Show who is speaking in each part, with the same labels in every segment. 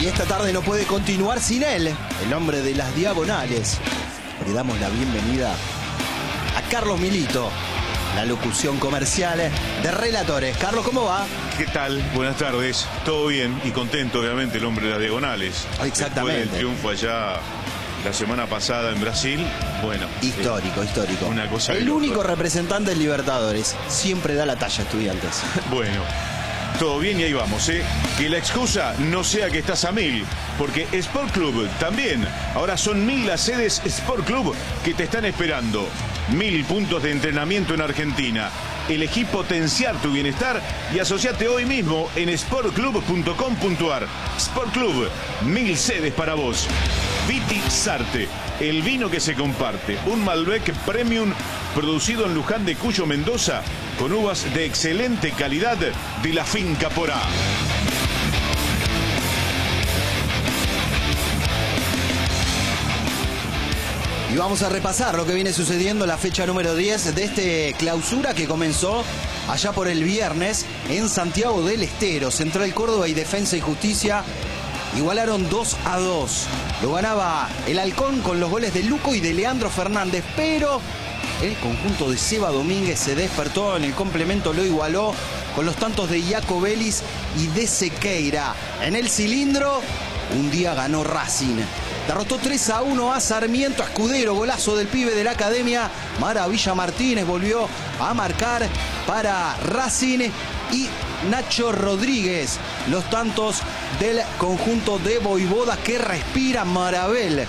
Speaker 1: Y esta tarde no puede continuar sin él, el hombre de las diagonales. Le damos la bienvenida a Carlos Milito, la locución comercial de Relatores. Carlos, ¿cómo va?
Speaker 2: ¿Qué tal? Buenas tardes. Todo bien y contento, obviamente, el hombre de las diagonales.
Speaker 1: Exactamente.
Speaker 2: Después del triunfo allá la semana pasada en Brasil, bueno.
Speaker 1: Histórico.
Speaker 2: Una cosa
Speaker 1: el único representante del Libertadores. Siempre da la talla, Estudiantes.
Speaker 2: Bueno. Todo bien y ahí vamos, ¿eh? Que la excusa no sea que estás a 1000, porque Sport Club también. Ahora son 1000 las sedes Sport Club que te están esperando. 1000 puntos de entrenamiento en Argentina. Elegí potenciar tu bienestar y asociate hoy mismo en sportclub.com.ar. Sport Club, 1000 sedes para vos. Viti Sarte, el vino que se comparte. Un Malbec Premium producido en Luján de Cuyo, Mendoza, con uvas de excelente calidad de la finca Porá.
Speaker 1: Y vamos a repasar lo que viene sucediendo, la fecha número 10 de este clausura que comenzó allá por el viernes en Santiago del Estero. Central Córdoba y Defensa y Justicia igualaron 2-2. Lo ganaba el Halcón con los goles de Luco y de Leandro Fernández, pero el conjunto de Seba Domínguez se despertó, en el complemento lo igualó con los tantos de Iaco Vélez y de Sequeira. En el cilindro, un día ganó Racing. Derrotó 3-1 a Sarmiento, a Escudero, golazo del pibe de la academia. Maravilla Martínez volvió a marcar para Racing y Nacho Rodríguez. Los tantos del conjunto de Voivoda que respira Marabel.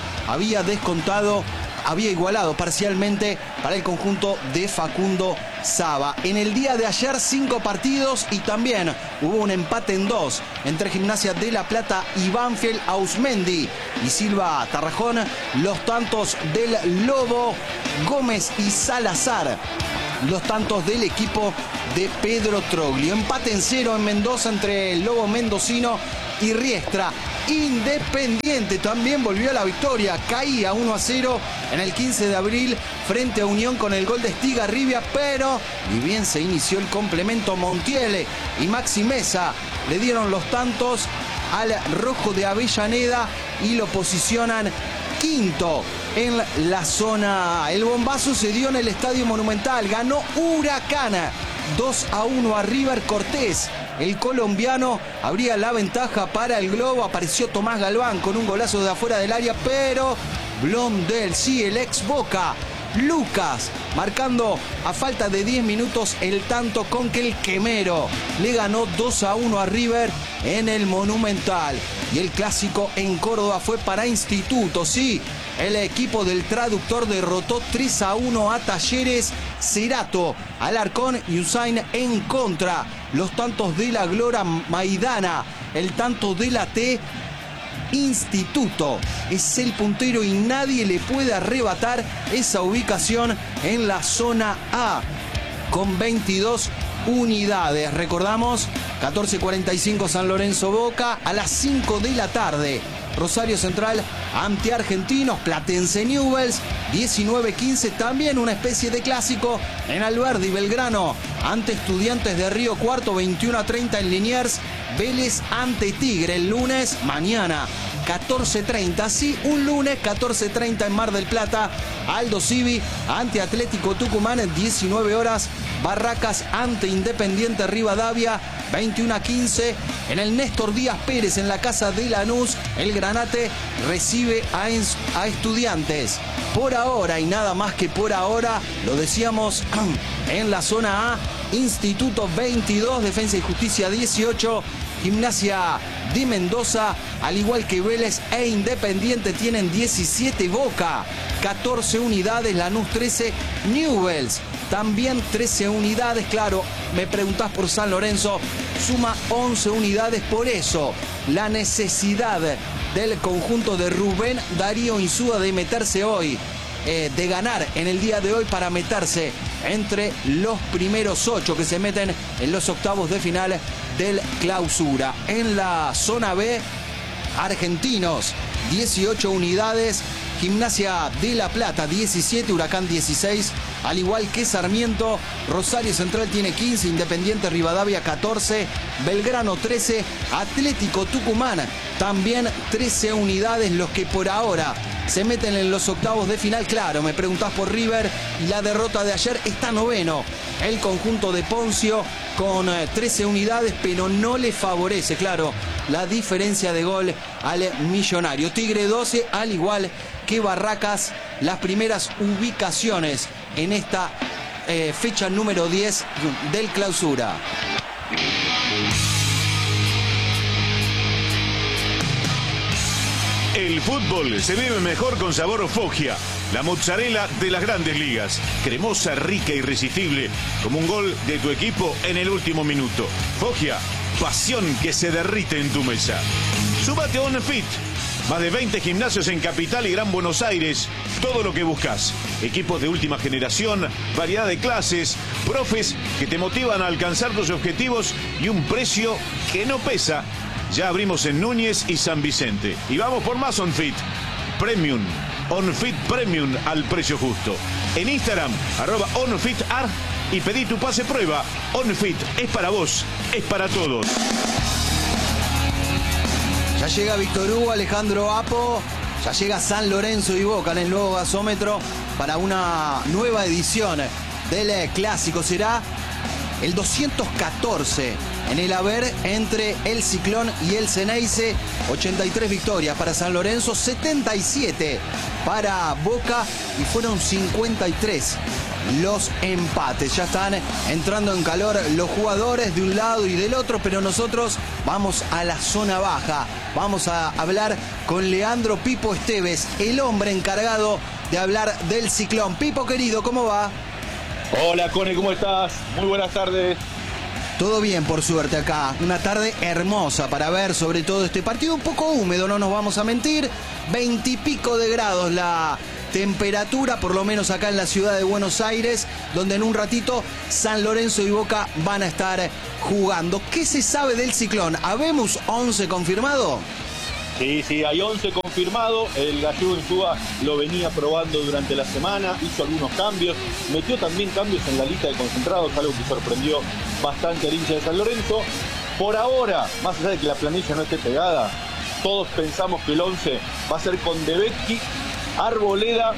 Speaker 1: Había igualado parcialmente para el conjunto de Facundo Saba. En el día de ayer 5 partidos y también hubo un empate en 2 entre Gimnasia de La Plata y Banfield, Ausmendi y Silva Tarrajón. Los tantos del Lobo, Gómez y Salazar. Los tantos del equipo de Pedro Troglio. Empate en 0 en Mendoza entre el Lobo mendocino y Riestra. Independiente también volvió a la victoria, caía 1-0 en el 15 de abril frente a Unión con el gol de Estigarribia, pero ni bien se inició el complemento, Montiel y Maxi Mesa le dieron los tantos al rojo de Avellaneda y lo posicionan quinto en la zona A. El bombazo se dio en el Estadio Monumental, ganó Huracán 2-1 a River Cortés. El colombiano abría la ventaja para el Globo. Apareció Tomás Galván con un golazo de afuera del área, pero Blondel, sí, el ex Boca, Lucas, marcando a falta de 10 minutos el tanto con que el Quemero le ganó 2-1 a River en el Monumental. Y el clásico en Córdoba fue para Instituto, sí. El equipo del traductor derrotó 3-1 a Talleres. Cerato, Alarcón y Usain en contra. Los tantos de la Glora Maidana, el tanto de la T. Instituto es el puntero y nadie le puede arrebatar esa ubicación en la zona A con 22 unidades. Recordamos, 14:45 San Lorenzo Boca, a las 5 de la tarde. Rosario Central ante Argentinos, Platense Newell's, 19:15, también una especie de clásico en Alberdi, Belgrano ante Estudiantes de Río Cuarto, 21:30 en Liniers, Vélez ante Tigre el lunes, mañana 14:30, sí, un lunes 14:30 en Mar del Plata, Aldo Civi ante Atlético Tucumán, 19 horas, Barracas ante Independiente Rivadavia, 21:15 en el Néstor Díaz Pérez en la casa de Lanús, el Granate recibe a Estudiantes. Por ahora y nada más que por ahora, lo decíamos, en la zona A, Instituto 22, Defensa y Justicia 18, Gimnasia de Mendoza, al igual que Vélez e Independiente, tienen 17, Boca 14 unidades, Lanús 13, Newell's también 13 unidades. Claro, me preguntás por San Lorenzo, suma 11 unidades, por eso la necesidad del conjunto de Rubén Darío Insúa de meterse hoy, de ganar en el día de hoy para meterse entre los primeros 8 que se meten en los octavos de final del clausura. En la zona B, Argentinos 18 unidades, Gimnasia de La Plata 17, Huracán 16, al igual que Sarmiento. Rosario Central tiene 15, Independiente Rivadavia 14, Belgrano 13, Atlético Tucumán también 13 unidades, los que por ahora se meten en los octavos de final. Claro, me preguntás por River y la derrota de ayer. Está noveno el conjunto de Poncio con 13 unidades, pero no le favorece, claro, la diferencia de gol al Millonario. Tigre 12, al igual que Barracas, las primeras ubicaciones en esta fecha número 10 del Clausura.
Speaker 2: El fútbol se vive mejor con sabor Foggia, la mozzarella de las grandes ligas. Cremosa, rica, irresistible, como un gol de tu equipo en el último minuto. Foggia, pasión que se derrite en tu mesa. Súbate a OnFit. Más de 20 gimnasios en Capital y Gran Buenos Aires. Todo lo que buscas. Equipos de última generación, variedad de clases, profes que te motivan a alcanzar tus objetivos y un precio que no pesa. Ya abrimos en Núñez y San Vicente. Y vamos por más OnFit. Premium. OnFit Premium al precio justo. En Instagram, @OnFitAr y pedí tu pase prueba. OnFit es para vos, es para todos.
Speaker 1: Ya llega Víctor Hugo, Alejandro Apo, ya llega San Lorenzo y Boca en el nuevo gasómetro para una nueva edición del Clásico. Será el 214 en el haber entre el Ciclón y el Ceneice. 83 victorias para San Lorenzo, 77 para Boca y fueron 53 los empates. Ya están entrando en calor los jugadores de un lado y del otro, pero nosotros vamos a la zona baja. Vamos a hablar con Leandro Pipo Esteves, el hombre encargado de hablar del Ciclón. Pipo querido, ¿cómo va?
Speaker 3: Hola Cone, ¿cómo estás? Muy buenas tardes.
Speaker 1: Todo bien, por suerte acá. Una tarde hermosa para ver sobre todo este partido. Un poco húmedo, no nos vamos a mentir. 20 y pico de grados la temperatura, por lo menos acá en la ciudad de Buenos Aires, donde en un ratito San Lorenzo y Boca van a estar jugando. ¿Qué se sabe del Ciclón? ¿Habemos 11 confirmado?
Speaker 3: Sí, hay 11 confirmado. El gallego Insúa lo venía probando durante la semana, hizo algunos cambios, metió también cambios en la lista de concentrados, algo que sorprendió bastante al hincha de San Lorenzo. Por ahora, más allá de que la planilla no esté pegada, todos pensamos que el 11 va a ser con De Becchi, Arboleda,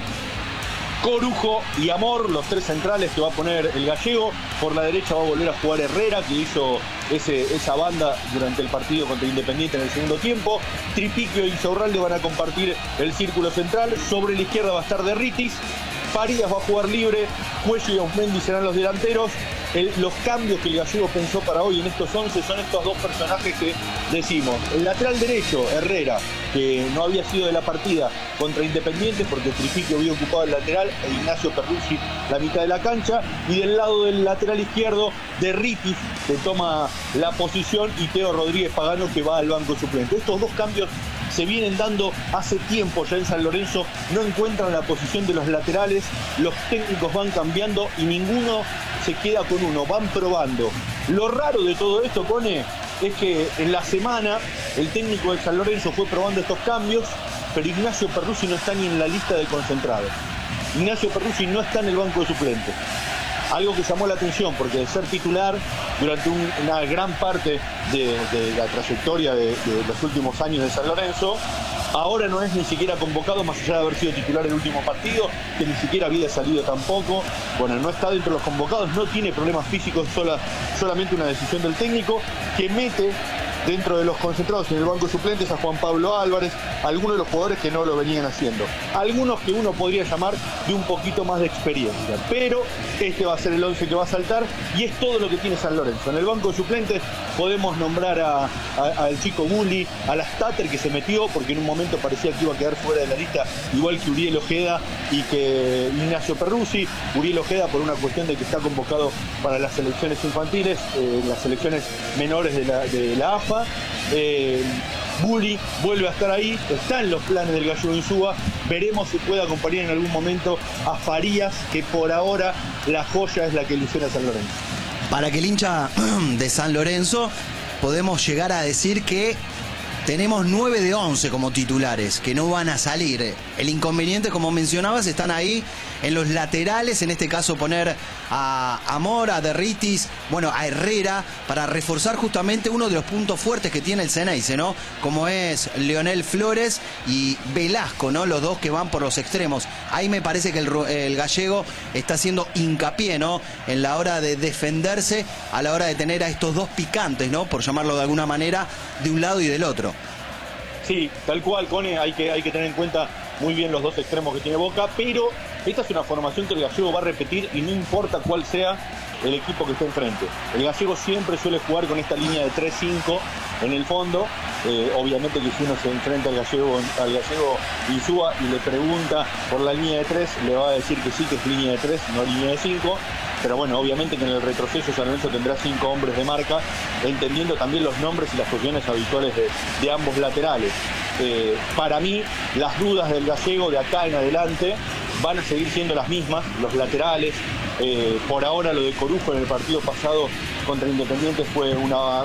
Speaker 3: Corujo y Amor, los tres centrales que va a poner el gallego. Por la derecha va a volver a jugar Herrera, que hizo esa banda durante el partido contra Independiente en el segundo tiempo. Tripiquio y Insaurralde van a compartir el círculo central. Sobre la izquierda va a estar Derritis. Farías va a jugar libre. Cuello y Ausmendi serán los delanteros. Los cambios que el gallego pensó para hoy en estos 11 son estos dos personajes que decimos. El lateral derecho, Herrera, que no había sido de la partida contra Independiente porque Tripiquio había ocupado el lateral e Ignacio Perruzzi la mitad de la cancha. Y del lado del lateral izquierdo, Derritis, que toma la posición, y Teo Rodríguez Pagano, que va al banco suplente. Estos dos cambios se vienen dando hace tiempo ya en San Lorenzo. No encuentran la posición de los laterales, los técnicos van cambiando y ninguno se queda con uno, van probando. Lo raro de todo esto, Cone, es que en la semana el técnico de San Lorenzo fue probando estos cambios, pero Ignacio Perruzzi no está ni en la lista de concentrados. Ignacio Perruzzi no está en el banco de suplentes. Algo que llamó la atención, porque de ser titular durante una gran parte de la trayectoria de los últimos años de San Lorenzo, ahora no es ni siquiera convocado, más allá de haber sido titular el último partido, que ni siquiera había salido tampoco. Bueno, no está dentro de los convocados, no tiene problemas físicos, solamente una decisión del técnico que mete dentro de los concentrados en el banco de suplentes a Juan Pablo Álvarez, algunos de los jugadores que no lo venían haciendo, algunos que uno podría llamar de un poquito más de experiencia, pero este va a ser el 11 que va a saltar y es todo lo que tiene San Lorenzo. En el banco de suplentes podemos nombrar al chico Bulli, a la Stater, que se metió porque en un momento parecía que iba a quedar fuera de la lista, igual que Uriel Ojeda y que Ignacio Perruzzi. Uriel Ojeda por una cuestión de que está convocado para las selecciones infantiles, las selecciones menores de la AFA. Bulli vuelve a estar ahí, está en los planes del gallego Insúa. Veremos si puede acompañar en algún momento a Farías, que por ahora la joya es la que ilusiona a San Lorenzo.
Speaker 1: Para que el hincha de San Lorenzo podemos llegar a decir que tenemos 9 de 11 como titulares que no van a salir. El inconveniente, como mencionabas, están ahí en los laterales, en este caso poner a Mora, a Derritis, bueno, a Herrera, para reforzar justamente uno de los puntos fuertes que tiene el Ceneice, ¿no? Como es Leonel Flores y Velasco, ¿no? Los dos que van por los extremos. Ahí me parece que el gallego está haciendo hincapié, ¿no? En la hora de defenderse, a la hora de tener a estos dos picantes, ¿no? Por llamarlo de alguna manera, de un lado y del otro.
Speaker 3: Sí, tal cual, Cone, hay que tener en cuenta muy bien los dos extremos que tiene Boca, pero esta es una formación que el gallego va a repetir y no importa cuál sea el equipo que esté enfrente. El gallego siempre suele jugar con esta línea de 3-5 en el fondo. Obviamente que si uno se enfrenta al gallego Insúa y le pregunta por la línea de 3, le va a decir que sí, que es línea de 3, no línea de 5. Pero bueno, obviamente que en el retroceso San Lorenzo tendrá 5 hombres de marca, entendiendo también los nombres y las posiciones habituales de ambos laterales. Para mí, las dudas del gallego de acá en adelante van a seguir siendo las mismas, los laterales. Por ahora lo de Corujo en el partido pasado contra Independiente fue una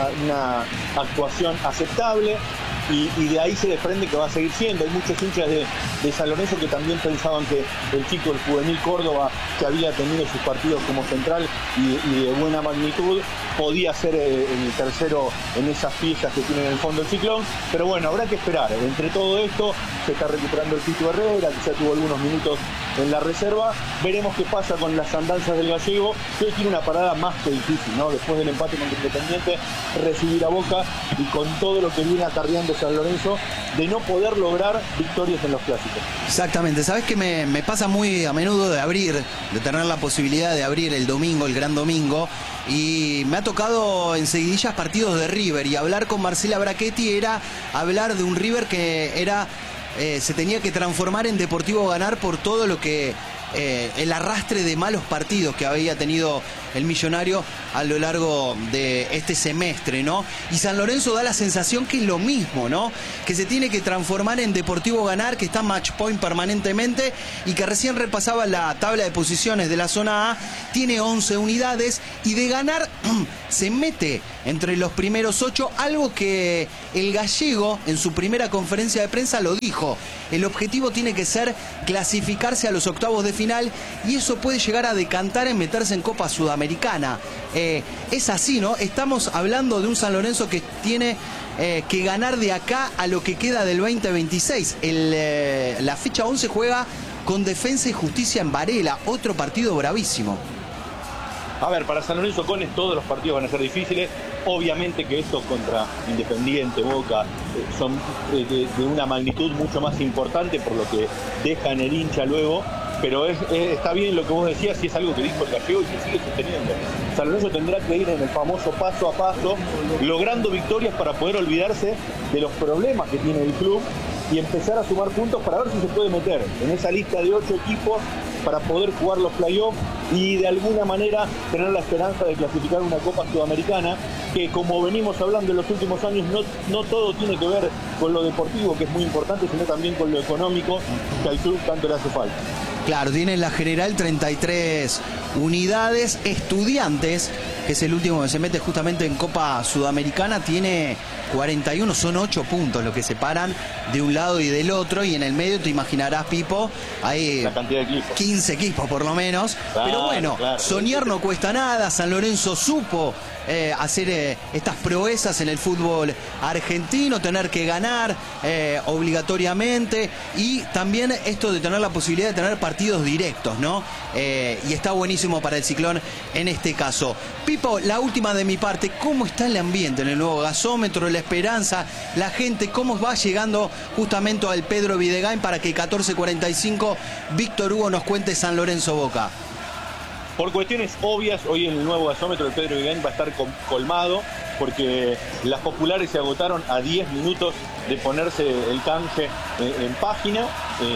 Speaker 3: actuación aceptable. Y de ahí se desprende que va a seguir siendo. Hay muchos hinchas de San Lorenzo que también pensaban que el chico del Juvenil Córdoba, que había tenido sus partidos como central y de buena magnitud, podía ser el tercero en esas piezas que tiene en el fondo el Ciclón. Pero bueno, habrá que esperar. Entre todo esto se está recuperando el Tito Herrera, que ya tuvo algunos minutos en la reserva. Veremos qué pasa con las andanzas del gallego, que hoy tiene una parada más que difícil, ¿no? Después del empate contra Independiente, recibir a Boca y con todo lo que viene acarreando San Lorenzo, de no poder lograr victorias en los clásicos.
Speaker 1: Exactamente, sabes que me pasa muy a menudo de tener la posibilidad de abrir el domingo, el gran domingo, y me ha tocado en seguidillas partidos de River, y hablar con Marcela Brachetti era hablar de un River que era se tenía que transformar en Deportivo Ganar por todo lo que el arrastre de malos partidos que había tenido el Millonario a lo largo de este semestre, ¿no? Y San Lorenzo da la sensación que es lo mismo, ¿no? Que se tiene que transformar en Deportivo Ganar, que está match point permanentemente y que recién repasaba la tabla de posiciones de la zona A, tiene 11 unidades y de ganar se mete entre los primeros 8, algo que el gallego en su primera conferencia de prensa lo dijo. El objetivo tiene que ser clasificarse a los octavos de final y eso puede llegar a decantar en meterse en Copa Sudamericana. Es así, ¿no? Estamos hablando de un San Lorenzo que tiene que ganar de acá a lo que queda del 2026. La fecha 11 juega con Defensa y Justicia en Varela, otro partido bravísimo.
Speaker 3: A ver, para San Lorenzo Cones todos los partidos van a ser difíciles. Obviamente que estos contra Independiente, Boca, son de una magnitud mucho más importante por lo que deja en el hincha luego. Pero está bien lo que vos decías, y es algo que dijo el gallego y que sigue sosteniendo. San Lorenzo tendrá que ir en el famoso paso a paso, logrando victorias para poder olvidarse de los problemas que tiene el club y empezar a sumar puntos para ver si se puede meter en esa lista de 8 equipos para poder jugar los playoffs y de alguna manera tener la esperanza de clasificar una Copa Sudamericana, que como venimos hablando en los últimos años, no todo tiene que ver con lo deportivo, que es muy importante, sino también con lo económico, que al club tanto le hace falta.
Speaker 1: Claro, tiene la general 33 unidades. Estudiantes, que es el último que se mete justamente en Copa Sudamericana, tiene 41, son 8 puntos los que separan de un lado y del otro, y en el medio te imaginarás, Pipo, hay
Speaker 3: la cantidad de equipos. 15
Speaker 1: equipos por lo menos,
Speaker 3: claro,
Speaker 1: pero bueno, claro, soñar no cuesta nada. San Lorenzo supo hacer estas proezas en el fútbol argentino, tener que ganar obligatoriamente, y también esto de tener la posibilidad de tener partidos directos, ¿no? Y está buenísimo para el Ciclón en este caso. Pipo, la última de mi parte, ¿cómo está el ambiente en el nuevo gasómetro, la esperanza, la gente, cómo va llegando justamente al Pedro Videgain para que 14:45 Víctor Hugo nos cuente San Lorenzo Boca?
Speaker 3: Por cuestiones obvias, hoy en el nuevo gasómetro del Pedro Videgain va a estar colmado, porque las populares se agotaron a 10 minutos de ponerse el canje en página,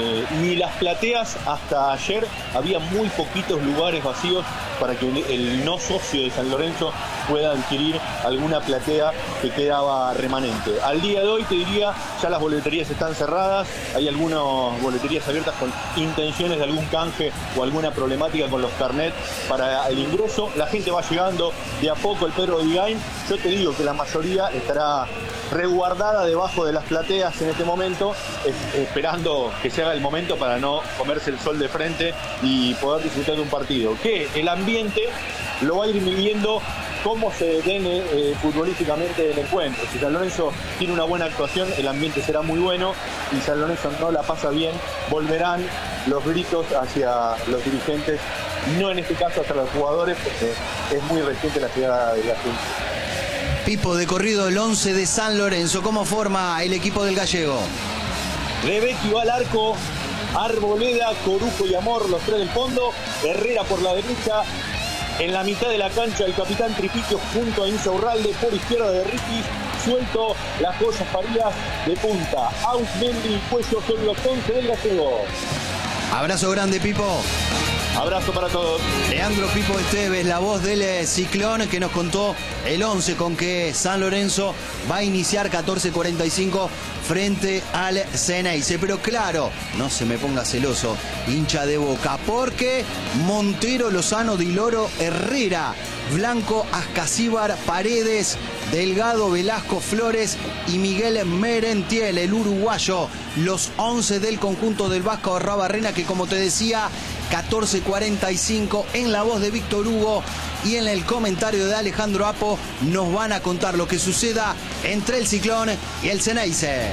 Speaker 3: y las plateas hasta ayer había muy poquitos lugares vacíos para que el no socio de San Lorenzo pueda adquirir alguna platea que quedaba remanente. Al día de hoy te diría, ya las boleterías están cerradas, hay algunas boleterías abiertas con intenciones de algún canje o alguna problemática con los carnets para el ingreso. La gente va llegando de a poco el Pedro Videgain. Yo te digo que la mayoría estará resguardada debajo de las plateas en este momento, esperando que se haga el momento para no comerse el sol de frente y poder disfrutar de un partido. Que el ambiente lo va a ir midiendo cómo se detiene futbolísticamente el encuentro. Si San Lorenzo tiene una buena actuación, el ambiente será muy bueno, y San Lorenzo no la pasa bien, volverán los gritos hacia los dirigentes, no en este caso hacia los jugadores, porque es muy reciente la llegada de la gente.
Speaker 1: Pipo, de corrido el 11 de San Lorenzo, ¿cómo forma el equipo del gallego?
Speaker 3: Rebecki va al arco, Arboleda, Corujo y Amor, los tres del fondo, Herrera por la derecha. En la mitad de la cancha el capitán Tripiquio junto a Insaurralde, por izquierda de Riquis, suelto las joyas Farías de punta. Ausmendi y Cuello son los 11 del gallego.
Speaker 1: Abrazo grande, Pipo.
Speaker 3: Abrazo para todos.
Speaker 1: Leandro Pipo Esteves, la voz del Ciclón, que nos contó el 11 con que San Lorenzo va a iniciar 14:45 frente al Ceneice. Pero claro, no se me ponga celoso, hincha de Boca, porque Montero, Lozano, Diloro, Herrera, Blanco, Ascasíbar, Paredes, Delgado, Velasco, Flores y Miguel Merentiel, el uruguayo, los 11 del conjunto del Vasco Arruabarrena, que como te decía, 14:45 en la voz de Víctor Hugo y en el comentario de Alejandro Apo nos van a contar lo que suceda entre el Ciclón y el Ceneice.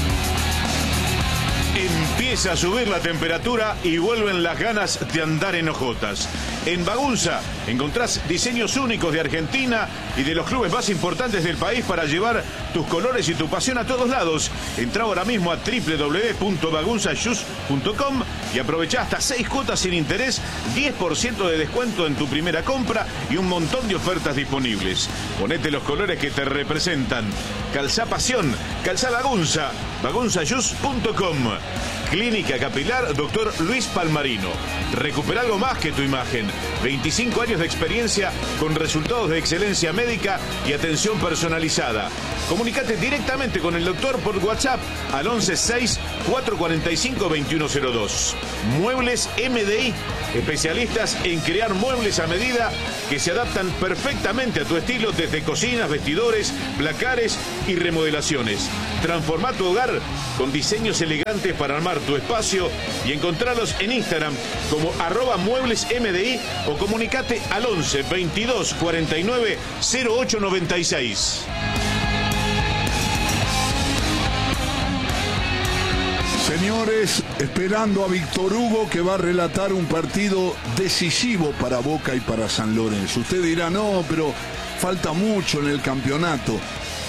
Speaker 2: Empieza a subir la temperatura y vuelven las ganas de andar en hojotas. En Bagunza encontrás diseños únicos de Argentina y de los clubes más importantes del país para llevar tus colores y tu pasión a todos lados. Entra ahora mismo a www.bagunzashoes.com y aprovecha hasta 6 cuotas sin interés, 10% de descuento en tu primera compra y un montón de ofertas disponibles. Ponete los colores que te representan. Calzá pasión, calzá Bagunza, bagunzashoes.com. Clínica Capilar Dr. Luis Palmarino. Recupera algo más que tu imagen. 25 años de experiencia con resultados de excelencia médica y atención personalizada. Comunicate directamente con el doctor por WhatsApp al 116-445-2102. Muebles MDI, especialistas en crear muebles a medida que se adaptan perfectamente a tu estilo, desde cocinas, vestidores, placares y remodelaciones. Transforma tu hogar con diseños elegantes para armar tu espacio y encontrarlos en Instagram como @mueblesmdi o comunicate al 11 22 49 08 96.
Speaker 4: Señores, esperando a Víctor Hugo, que va a relatar un partido decisivo para Boca y para San Lorenzo. Usted dirá, no, pero falta mucho en el campeonato.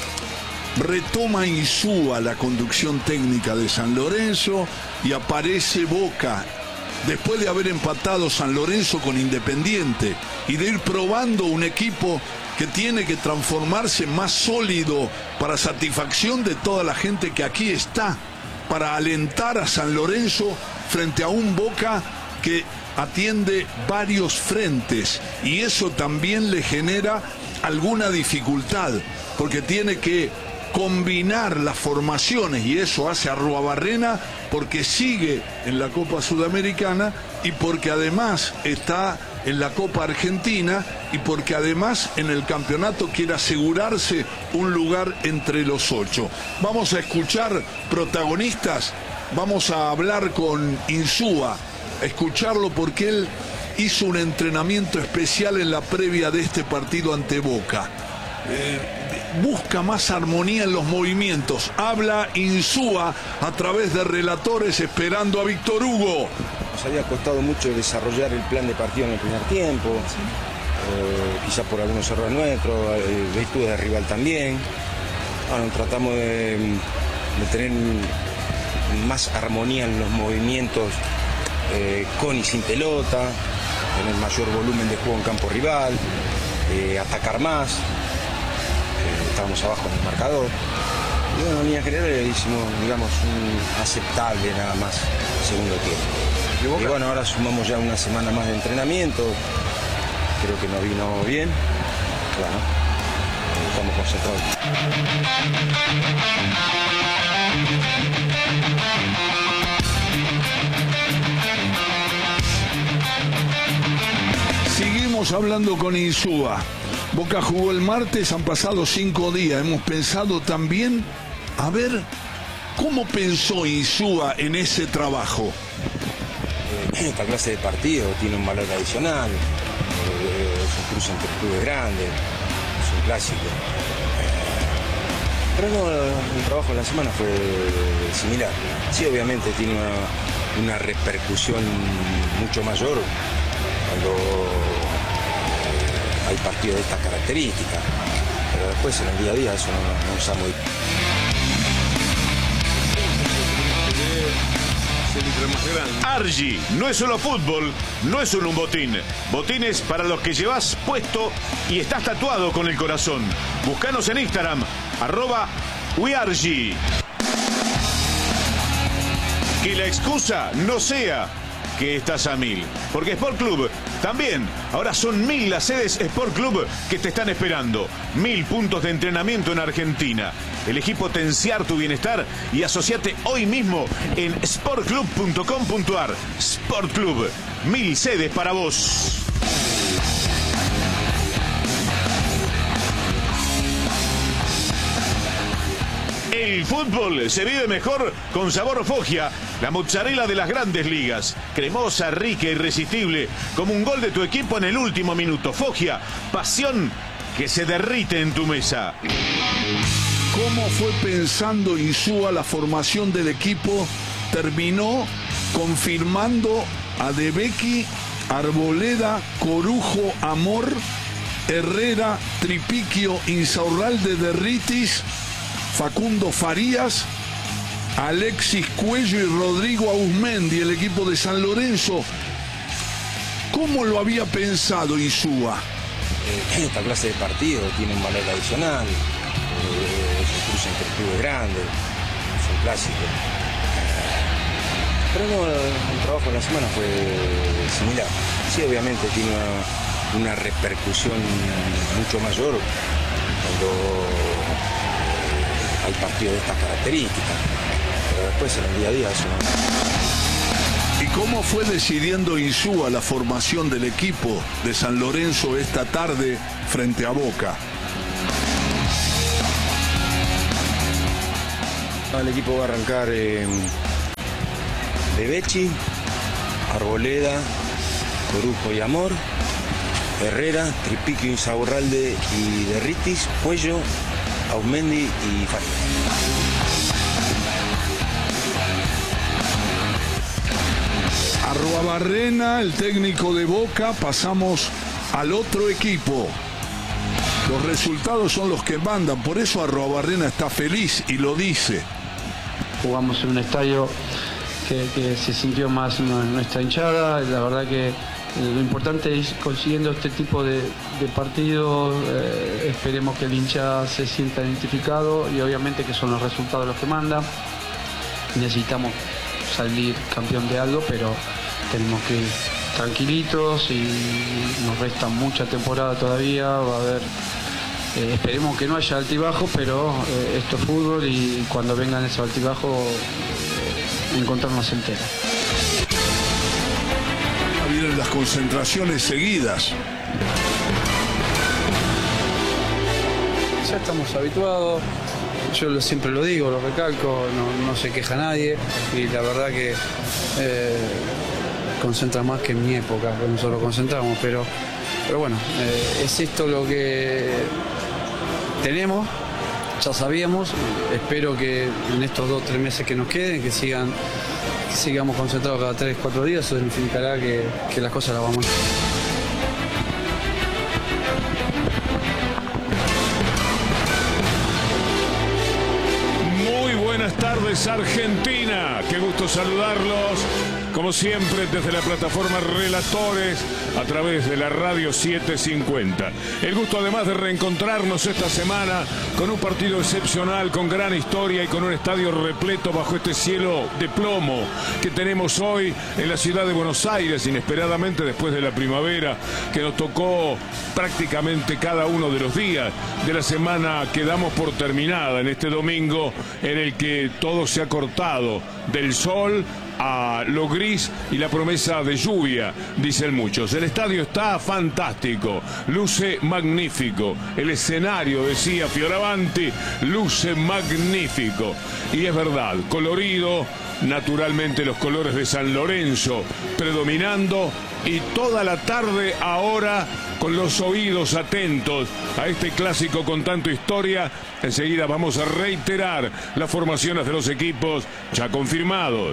Speaker 4: Retoma Insúa la conducción técnica de San Lorenzo y aparece Boca, después de haber empatado San Lorenzo con Independiente y de ir probando un equipo que tiene que transformarse más sólido para satisfacción de toda la gente que aquí está, para alentar a San Lorenzo frente a un Boca que atiende varios frentes, y eso también le genera alguna dificultad, porque tiene que combinar las formaciones, y eso hace Arruabarrena porque sigue en la Copa Sudamericana y porque además está en la Copa Argentina y porque además en el campeonato quiere asegurarse un lugar entre los 8. Vamos a escuchar protagonistas, vamos a hablar con Insúa, a escucharlo porque él hizo un entrenamiento especial en la previa de este partido ante Boca. Busca más armonía en los movimientos. Habla Insúa a través de relatores esperando a Víctor Hugo.
Speaker 5: Nos había costado mucho desarrollar el plan de partido en el primer tiempo, quizás por algunos errores nuestros, virtudes de rival también. Bueno, tratamos de tener más armonía en los movimientos con y sin pelota, tener mayor volumen de juego en campo rival, atacar más. Estábamos abajo en el marcador. Y bueno, en línea general hicimos, digamos, un aceptable nada más segundo tiempo. Y bueno, ahora sumamos ya una semana más de entrenamiento. Creo que nos vino bien. Bueno, estamos concentrados.
Speaker 4: Seguimos hablando con Insúa. Boca jugó el martes, han pasado 5 días. Hemos pensado también, a ver, ¿cómo pensó Insúa en ese trabajo?
Speaker 5: Esta clase de partido tiene un valor adicional, es un cruce entre clubes grandes, es un clásico. Pero no, el trabajo de la semana fue similar. Sí, obviamente tiene una repercusión mucho mayor cuando hay partidos de estas características, pero después en el día a día eso no está muy...
Speaker 2: Argy no es solo fútbol, no es solo un botín. Botines para los que llevas puesto y estás tatuado con el corazón. Búscanos en Instagram, @WeArgy. Que la excusa no sea que estás a 1000, porque Sport Club también. Ahora son 1000 las sedes Sport Club que te están esperando. 1000 puntos de entrenamiento en Argentina. Elegí potenciar tu bienestar y asociate hoy mismo en sportclub.com.ar. Sport Club, 1000 sedes para vos. El fútbol se vive mejor con sabor Foggia, la mozzarella de las grandes ligas. Cremosa, rica, irresistible, como un gol de tu equipo en el último minuto. Foggia, pasión que se derrite en tu mesa.
Speaker 4: ¿Cómo fue pensando Insúa la formación del equipo? Terminó confirmando a De Becchi, Arboleda, Corujo, Amor, Herrera, Tripiquio, Insaurralde, Derritis, Facundo Farías, Alexis Cuello y Rodrigo Auzmendi, el equipo de San Lorenzo. ¿Cómo lo había pensado Insúa?
Speaker 5: Esta clase de partido tiene un valor adicional, es un cruce entre clubes grandes, es un clásico. Pero no, el trabajo de la semana fue similar. Sí, obviamente tiene una repercusión mucho mayor cuando hay partidos de estas características, pero después en el día a día eso no...
Speaker 4: ¿Y cómo fue decidiendo Insúa la formación del equipo de San Lorenzo esta tarde frente a Boca?
Speaker 5: El equipo va a arrancar De Becchi, Arboleda, Corujo y Amor, Herrera, Tripiquio, Insaurralde y Derritis, Cuello, Auzmendi y Farías.
Speaker 4: Arruabarrena, el técnico de Boca. Pasamos al otro equipo. Los resultados son los que mandan, por eso Arruabarrena está feliz y lo dice.
Speaker 6: Jugamos en un estadio que se sintió más nuestra hinchada. La verdad que lo importante es consiguiendo este tipo de partidos, esperemos que el hincha se sienta identificado y obviamente que son los resultados los que mandan. Necesitamos salir campeón de algo, pero tenemos que ir tranquilitos y nos resta mucha temporada todavía, va a haber, esperemos que no haya altibajo, pero esto es fútbol y cuando vengan esos altibajos encontrarnos enteros.
Speaker 4: Vienen las concentraciones seguidas.
Speaker 6: Ya estamos habituados, yo siempre lo digo, lo recalco, no se queja nadie y la verdad que concentra más que en mi época, que nosotros concentramos, pero bueno, es esto lo que tenemos, ya sabíamos, espero que en estos 2 o 3 meses que nos queden, que sigamos concentrados cada 3 o 4 días, eso significará que las cosas las vamos a hacer.
Speaker 7: Muy buenas tardes, Argentina. Qué gusto saludarlos. Como siempre, desde la plataforma Relatores, a través de la Radio 750. El gusto además de reencontrarnos esta semana con un partido excepcional, con gran historia y con un estadio repleto bajo este cielo de plomo que tenemos hoy en la ciudad de Buenos Aires, inesperadamente después de la primavera que nos tocó prácticamente cada uno de los días de la semana que damos por terminada en este domingo en el que todo se ha cortado del sol a lo gris y la promesa de lluvia, dicen muchos. El estadio está fantástico, luce magnífico. El escenario, decía Fioravanti, luce magnífico. Y es verdad, colorido, naturalmente los colores de San Lorenzo predominando, y toda la tarde ahora con los oídos atentos a este clásico con tanta historia. Enseguida vamos a reiterar las formaciones de los equipos ya confirmados.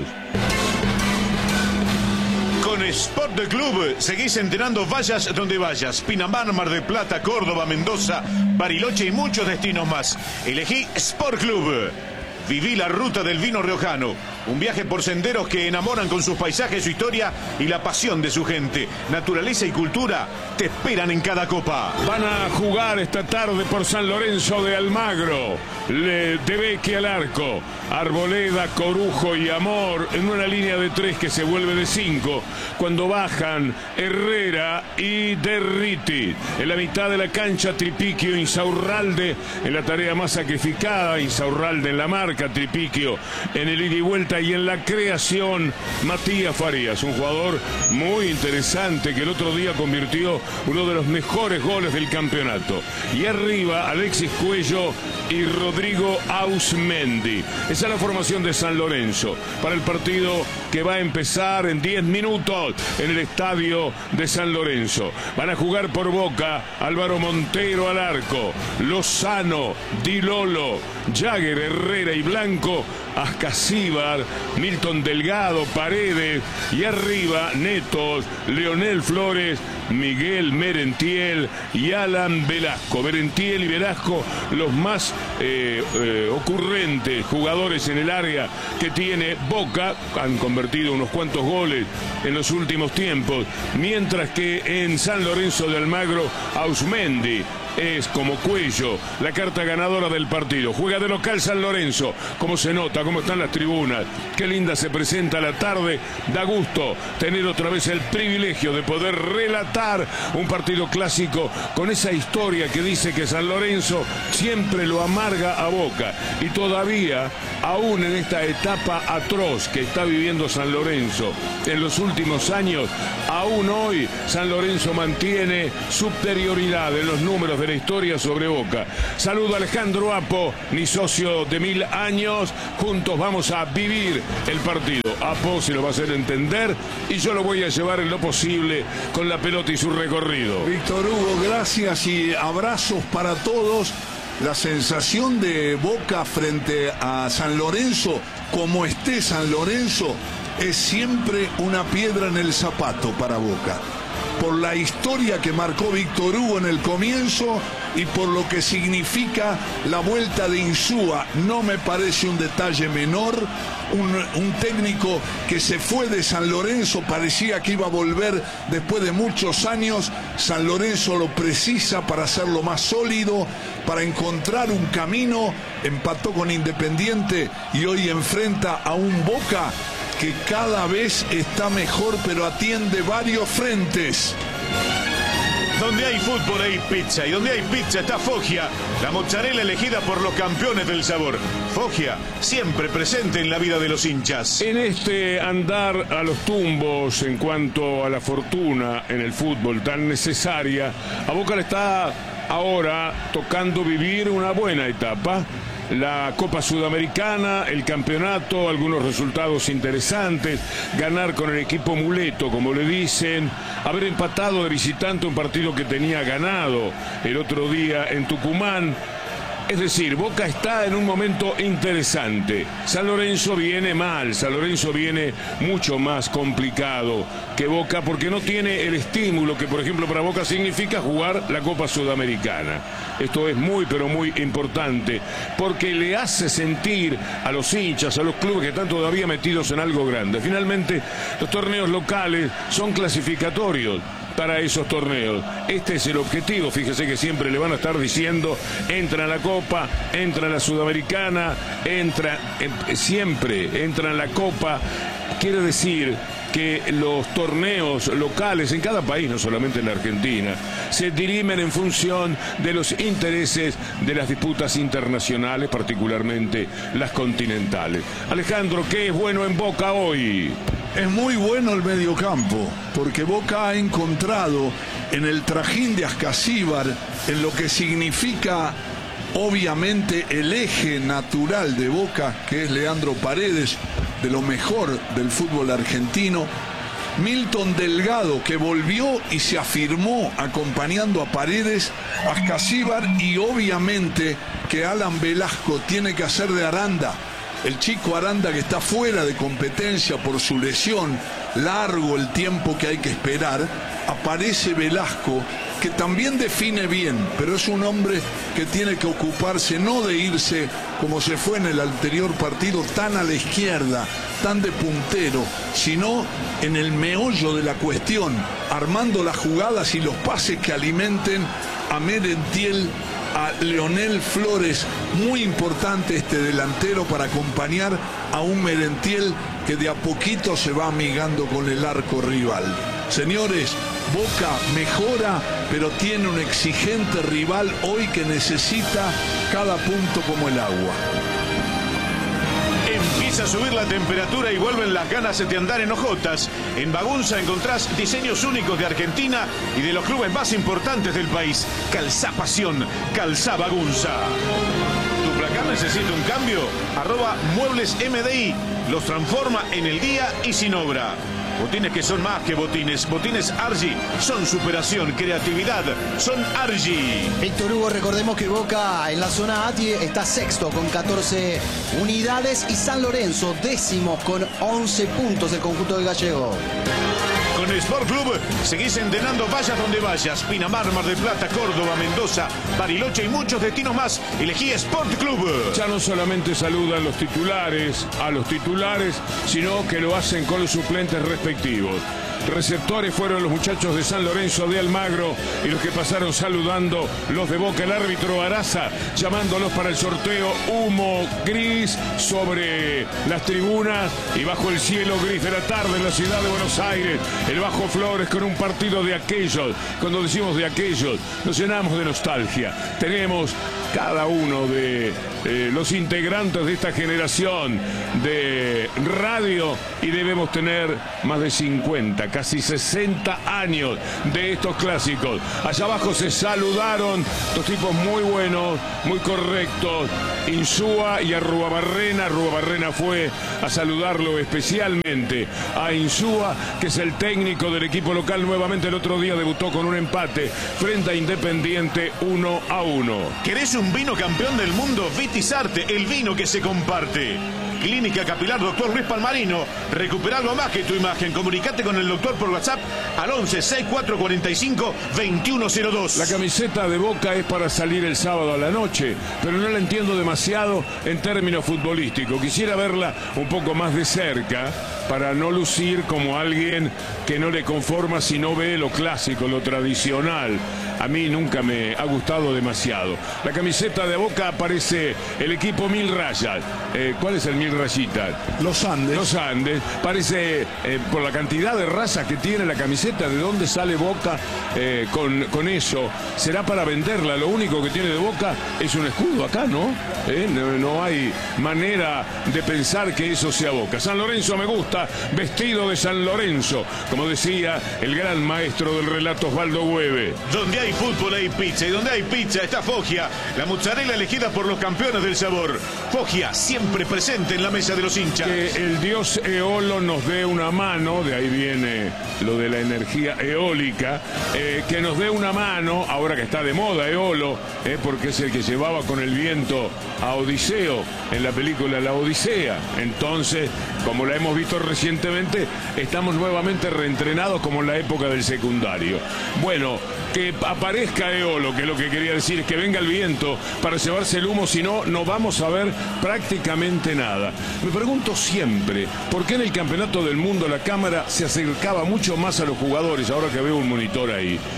Speaker 2: Con Sport Club seguís entrenando, vayas donde vayas. Pinamar, Mar del Plata, Córdoba, Mendoza, Bariloche y muchos destinos más. Elegí Sport Club. Viví la ruta del vino riojano, un viaje por senderos que enamoran con sus paisajes, su historia y la pasión de su gente. Naturaleza y cultura te esperan en cada copa.
Speaker 7: Van a jugar esta tarde por San Lorenzo de Almagro, De Vecchia al arco, Arboleda, Corujo y Amor en una línea de 3 que se vuelve de 5, cuando bajan Herrera y Derriti. En la mitad de la cancha, Tripiquio, Insaurralde en la tarea más sacrificada, Insaurralde en la marca, Tripiquio en el ida y vuelta, y en la creación Matías Farías, un jugador muy interesante que el otro día convirtió uno de los mejores goles del campeonato. Y arriba Alexis Cuello y Rodrigo Ausmendi. Esa es la formación de San Lorenzo para el partido que va a empezar en 10 minutos en el estadio de San Lorenzo. Van a jugar por Boca Álvaro Montero al arco, Lozano, Di Lolo, Jagger, Herrera y Blanco, Ascasíbar, Milton Delgado, Paredes, y arriba Netos, Leonel Flores, Miguel Merentiel y Alan Velasco. Merentiel y Velasco, los más ocurrentes jugadores en el área que tiene Boca. Han convertido unos cuantos goles en los últimos tiempos, mientras que en San Lorenzo de Almagro, Ausmendi es como Cuello la carta ganadora del partido. Juega de local San Lorenzo. Como se nota, cómo están las tribunas, qué linda se presenta la tarde. Da gusto tener otra vez el privilegio de poder relatar un partido clásico con esa historia que dice que San Lorenzo siempre lo amarga a Boca. Y todavía, aún en esta etapa atroz que está viviendo San Lorenzo en los últimos años, aún hoy San Lorenzo mantiene superioridad en los números de la historia sobre Boca. Saludo a Alejandro Apo, mi socio de 1000 años. Juntos vamos a vivir el partido. Apo se lo va a hacer entender y yo lo voy a llevar en lo posible con la pelota y su recorrido.
Speaker 4: Víctor Hugo, gracias y abrazos para todos. La sensación de Boca frente a San Lorenzo, como esté San Lorenzo, es siempre una piedra en el zapato para Boca. Por la historia que marcó Víctor Hugo en el comienzo y por lo que significa la vuelta de Insúa. No me parece un detalle menor. Un técnico que se fue de San Lorenzo, parecía que iba a volver después de muchos años. San Lorenzo lo precisa para hacerlo más sólido, para encontrar un camino. Empató con Independiente y hoy enfrenta a un Boca que cada vez está mejor, pero atiende varios frentes.
Speaker 2: Donde hay fútbol hay pizza, y donde hay pizza está Foggia, la mozzarella elegida por los campeones del sabor. Foggia, siempre presente en la vida de los hinchas.
Speaker 7: En este andar a los tumbos en cuanto a la fortuna en el fútbol tan necesaria, a Boca le está ahora tocando vivir una buena etapa. La Copa Sudamericana, el campeonato, algunos resultados interesantes, ganar con el equipo muleto, como le dicen, haber empatado de visitante un partido que tenía ganado el otro día en Tucumán. Es decir, Boca está en un momento interesante. San Lorenzo viene mal, San Lorenzo viene mucho más complicado que Boca porque no tiene el estímulo que, por ejemplo, para Boca significa jugar la Copa Sudamericana. Esto es muy, pero muy importante porque le hace sentir a los hinchas, a los clubes que están todavía metidos en algo grande. Finalmente, los torneos locales son clasificatorios para esos torneos. Este es el objetivo. Fíjese que siempre le van a estar diciendo: entra en la Copa, entra en la Sudamericana, siempre entra en la Copa. Quiere decir que los torneos locales en cada país, no solamente en la Argentina, se dirimen en función de los intereses de las disputas internacionales, particularmente las continentales. Alejandro, ¿qué es bueno en Boca hoy?
Speaker 4: Es muy bueno el mediocampo, porque Boca ha encontrado en el trajín de Ascasíbar, en lo que significa obviamente el eje natural de Boca, que es Leandro Paredes, de lo mejor del fútbol argentino, Milton Delgado, que volvió y se afirmó acompañando a Paredes, Ascasíbar, y obviamente que Alan Velasco tiene que hacer de Aranda. El chico Aranda, que está fuera de competencia por su lesión, largo el tiempo que hay que esperar. Aparece Velasco, que también define bien, pero es un hombre que tiene que ocuparse no de irse como se fue en el anterior partido, tan a la izquierda, tan de puntero, sino en el meollo de la cuestión, armando las jugadas y los pases que alimenten a Merentiel, a Leonel Flores. Muy importante este delantero para acompañar a un Merentiel que de a poquito se va amigando con el arco rival. Señores, Boca mejora, pero tiene un exigente rival hoy que necesita cada punto como el agua.
Speaker 2: Empieza a subir la temperatura y vuelven las ganas de andar en hojotas. En Bagunza encontrás diseños únicos de Argentina y de los clubes más importantes del país. Calzá Pasión, Calzá Bagunza. ¿Tu placar necesita un cambio? @Muebles MDI. Los transforma en el día y sin obra. Botines que son más que botines. Botines Argy son superación, creatividad. Son Argy.
Speaker 1: Víctor Hugo, recordemos que Boca en la zona A está sexto con 14 unidades y San Lorenzo décimo con 11 puntos el conjunto del gallego.
Speaker 2: Con el Sport Club seguís endenando vayas donde vayas. Pinamar, Mar del Plata, Córdoba, Mendoza, Bariloche y muchos destinos más. Elegí Sport Club.
Speaker 7: Ya no solamente saludan a los titulares, sino que lo hacen con los suplentes respectivos. Receptores fueron los muchachos de San Lorenzo de Almagro y los que pasaron saludando los de Boca, el árbitro Araza, llamándolos para el sorteo. Humo gris sobre las tribunas y bajo el cielo gris de la tarde en la ciudad de Buenos Aires, el Bajo Flores con un partido de aquellos. Cuando decimos de aquellos, nos llenamos de nostalgia. Tenemos cada uno de los integrantes de esta generación de radio y debemos tener más de 50, casi 60 años de estos clásicos. Allá abajo se saludaron dos tipos muy buenos, muy correctos, Insúa y Arruabarrena. Arruabarrena fue a saludarlo especialmente a Insúa, que es el técnico del equipo local. Nuevamente el otro día debutó con un empate frente a Independiente 1-1.
Speaker 2: ¿Querés un vino campeón del mundo? Vitizarte, el vino que se comparte. Clínica Capilar Dr. Luis Palmarino. Recupera algo más que tu imagen. Comunicate con el doctor por WhatsApp al 11 6445 2102.
Speaker 7: La camiseta de Boca es para salir el sábado a la noche, pero no la entiendo demasiado en términos futbolísticos. Quisiera verla un poco más de cerca para no lucir como alguien que no le conforma si no ve lo clásico, lo tradicional. A mí nunca me ha gustado demasiado. La camiseta de Boca aparece el equipo 1000 rayas. ¿Cuál es el 1000 rayitas?
Speaker 4: Los Andes.
Speaker 7: Los Andes. Parece, por la cantidad de razas que tiene la camiseta, ¿de dónde sale Boca con eso? Será para venderla. Lo único que tiene de Boca es un escudo acá, ¿no? No hay manera de pensar que eso sea Boca. San Lorenzo me gusta, vestido de San Lorenzo, como decía el gran maestro del relato Osvaldo Hueve.
Speaker 2: Donde hay fútbol hay pizza, y donde hay pizza está Foggia, la mozzarella elegida por los campeones del sabor. Foggia, siempre presente en la mesa de los hinchas.
Speaker 7: Que el dios Eolo nos dé una mano, de ahí viene lo de la energía eólica, que nos dé una mano, ahora que está de moda Eolo, porque es el que llevaba con el viento a Odiseo en la película La Odisea. Entonces, como la hemos visto recientemente, estamos nuevamente reentrenados como en la época del secundario. Bueno, que aparezca Eolo, que lo que quería decir es que venga el viento para llevarse el humo, si no, no vamos a ver prácticamente nada. Me pregunto siempre, ¿por qué en el Campeonato del Mundo la cámara se acercaba mucho más a los jugadores, ahora que veo un monitor ahí?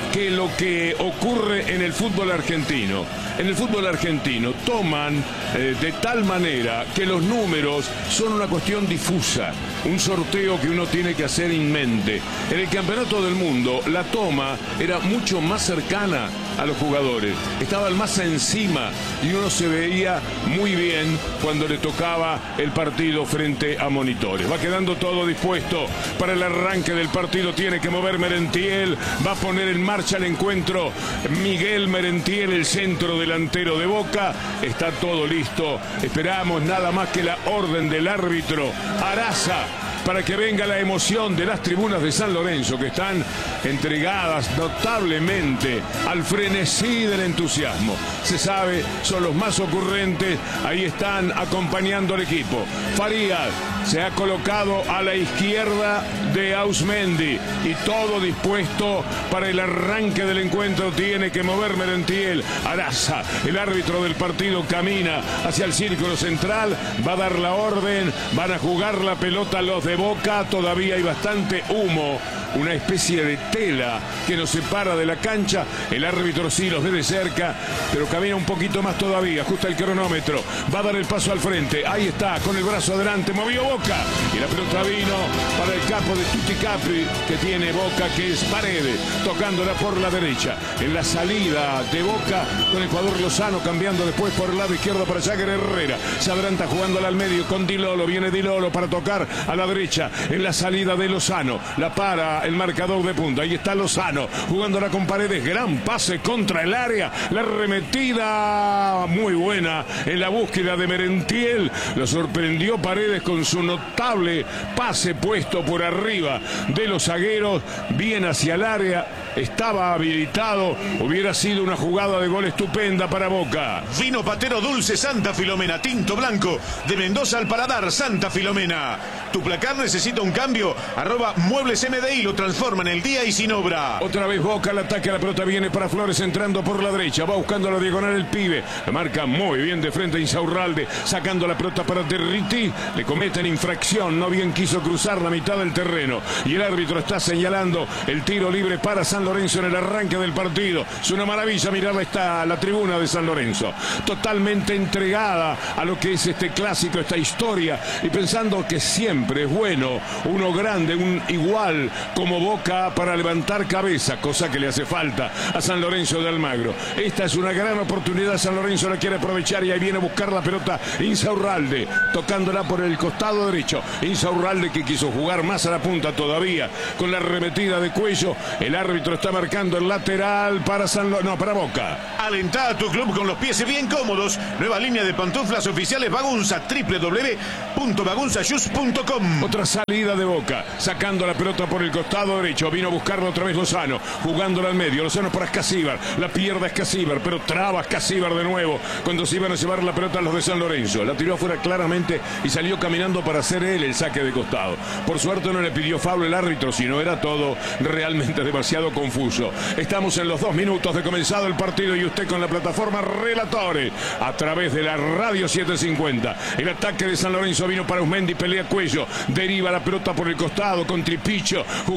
Speaker 7: que lo que ocurre en el fútbol argentino. En el fútbol argentino toman de tal manera que los números son una cuestión difusa, un sorteo que uno tiene que hacer en mente. En el campeonato del mundo la toma era mucho más cercana a los jugadores, estaban más encima y uno se veía muy bien cuando le tocaba el partido frente a monitores. Va quedando todo dispuesto para el arranque del partido, tiene que mover Merentiel, va a poner en marcha el encuentro Miguel Merentiel, el centro delantero de Boca. Está todo listo, esperamos nada más que la orden del árbitro Araza para que venga la emoción de las tribunas de San Lorenzo, que están entregadas notablemente al frenesí del entusiasmo. Se sabe, son los más ocurrentes, ahí están acompañando al equipo. Farías se ha colocado a la izquierda de Ausmendi y todo dispuesto para el arranque del encuentro. Tiene que mover Merentiel. Araza, el árbitro del partido, camina hacia el círculo central, va a dar la orden, van a jugar la pelota los de Boca. Todavía hay bastante humo, una especie de tela que nos separa de la cancha. El árbitro sí los ve de cerca, pero camina un poquito más todavía, ajusta el cronómetro, va a dar el paso al frente. Ahí está, con el brazo adelante, movió Boca y la pelota vino para el capo de Tutti Capri que tiene Boca, que es Paredes, tocándola por la derecha. En la salida de Boca con Ecuador Lozano, cambiando después por el lado izquierdo para Jagger Herrera. Se adelanta jugándola al medio con Di Lolo, viene Di Lolo para tocar a la derecha. En la salida de Lozano, la para el marcador de punta. Ahí está Lozano jugándola con Paredes, gran pase contra el área, la arremetida muy buena en la búsqueda de Merentiel. Lo sorprendió Paredes con su notable pase puesto por arriba de los zagueros, bien hacia el área, estaba habilitado. Hubiera sido una jugada de gol estupenda para Boca.
Speaker 2: Vino Patero Dulce Santa Filomena, tinto blanco, de Mendoza al paladar, Santa Filomena. Tu placar necesita un cambio, @Muebles MDI, lo transforma en el día y sin obra.
Speaker 7: Otra vez Boca, el ataque, la pelota viene para Flores entrando por la derecha, va buscando la diagonal el pibe, la marca muy bien de frente a Insaurralde, sacando la pelota para Derriti, le cometen infracción, no bien quiso cruzar la mitad del terreno y el árbitro está señalando el tiro libre para San Lorenzo en el arranque del partido. Es una maravilla mirar esta la tribuna de San Lorenzo, totalmente entregada a lo que es este clásico, esta historia, y pensando que siempre es bueno uno grande, un igual como Boca para levantar cabeza, cosa que le hace falta a San Lorenzo de Almagro. Esta es una gran oportunidad, San Lorenzo la quiere aprovechar y ahí viene a buscar la pelota Insaurralde, tocándola por el costado derecho. Insaurralde, que quiso jugar más a la punta todavía con la arremetida de cuello. El árbitro está marcando el lateral para para Boca.
Speaker 2: Alentá a tu club con los pies bien cómodos. Nueva línea de pantuflas oficiales Bagunza, www.bagunzashoes.com.
Speaker 7: Otra salida de Boca, sacando la pelota por el costado derecho. Vino a buscarlo otra vez Lozano, jugándola al medio. Lozano para Escasíbar, la pierde Escasíbar, pero traba Escasíbar de nuevo cuando se iban a llevar la pelota a los de San Lorenzo. La tiró afuera claramente y salió caminando para hacer él el saque de costado. Por suerte no le pidió foul el árbitro, sino era todo realmente demasiado confuso. Estamos en los 2 minutos de comenzado el partido y usted con la plataforma Relatores a través de la radio 750. El ataque de San Lorenzo vino para Ausmendi, pelea cuello, deriva la pelota por el costado con Tripicho.